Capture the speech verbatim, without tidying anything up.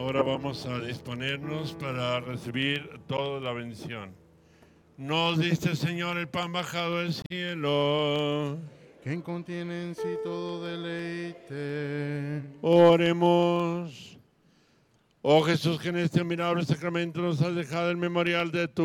Ahora vamos a disponernos para recibir toda la bendición. Nos diste, Señor, el pan bajado del cielo. Quien contiene en sí todo deleite. Oremos. Oh Jesús, que en este admirable sacramento nos has dejado el memorial de tu